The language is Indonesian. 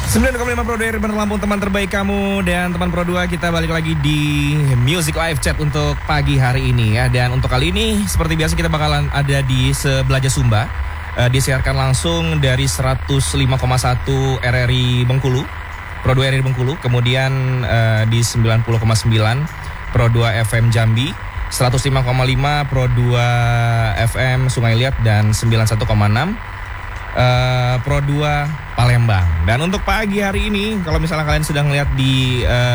9,5 Pro 2 Ribbon Lampung, teman terbaik kamu. Dan teman Pro 2, kita balik lagi di Music Live Chat untuk pagi hari ini ya. Dan untuk kali ini seperti biasa kita bakalan ada di Sebelaja Sumba, disiarkan langsung dari 105,1 RRI Bengkulu, Pro 2 RRI Bengkulu. Kemudian di 90,9 Pro 2 FM Jambi, 105,5 Pro 2 FM Sungai Liat, dan 91,6 Pro 2 Palembang. Dan untuk pagi hari ini, kalau misalnya kalian sudah ngeliat di